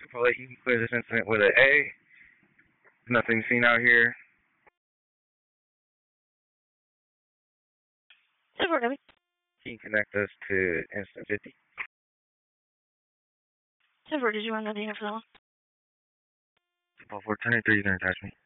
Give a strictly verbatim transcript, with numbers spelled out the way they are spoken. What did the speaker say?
Chipotle, you can clear this incident with an A. Nothing seen out here. Super, Debbie. Can you connect us to incident fifty? Super, did you want anything for that one? Four ten three, you can attach me.